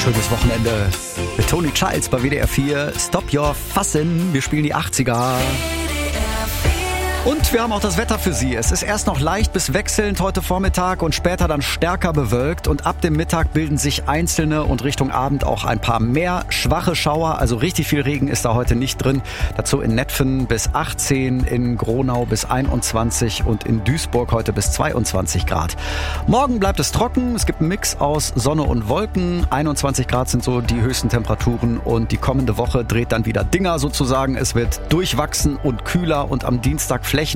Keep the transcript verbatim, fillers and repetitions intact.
Schönes Wochenende mit Tony Childs bei W D R vier. Stop Your Fussin'. Wir spielen die achtziger. Und wir haben auch das Wetter für Sie. Es ist erst noch leicht bis wechselnd heute Vormittag und später dann stärker bewölkt. Und ab dem Mittag bilden sich einzelne und Richtung Abend auch ein paar mehr schwache Schauer. Also richtig viel Regen ist da heute nicht drin. Dazu in Netphen bis achtzehn, in Gronau bis einundzwanzig und in Duisburg heute bis zweiundzwanzig Grad. Morgen bleibt es trocken. Es gibt einen Mix aus Sonne und Wolken. einundzwanzig Grad sind so die höchsten Temperaturen. Und die kommende Woche dreht dann wieder Dinger sozusagen. Es wird durchwachsen und kühler und am Dienstag flächendeckend